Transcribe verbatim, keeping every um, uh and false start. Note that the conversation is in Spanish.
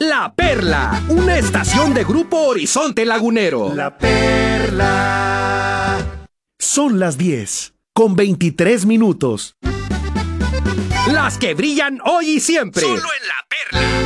La Perla, una estación de Grupo Horizonte Lagunero. La Perla. Son las diez, con veintitrés minutos. Las que brillan hoy y siempre. Solo en La Perla.